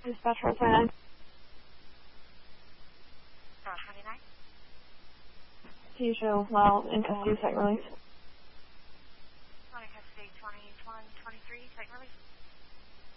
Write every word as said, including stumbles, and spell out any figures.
Dispatch four twenty-nine. four twenty-nine. Do you show while in custody, second release? While in custody, twenty-one twenty-three, second release.